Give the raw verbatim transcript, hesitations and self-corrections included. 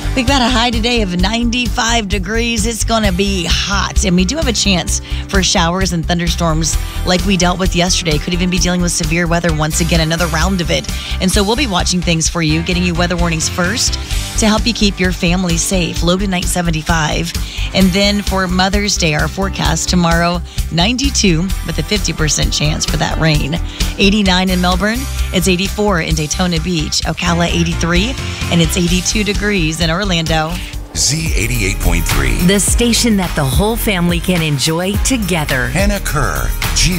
We've got a high today of ninety-five degrees. It's going to be hot. And we do have a chance for showers and thunderstorms like we dealt with yesterday. Could even be dealing with severe weather once again, another round of it. And so we'll be watching things for you, getting you weather warnings first to help you keep your family safe. Low tonight, seventy-five. And then for Mother's Day, our forecast tomorrow, ninety-two with a fifty percent chance for that rain. eighty-nine in Melbourne. It's eighty-four in Daytona Beach. Ocala, eighty-three. And it's eighty-two degrees in Orlando. Z eighty-eight point three. The station that the whole family can enjoy together. Hannah Kerr, G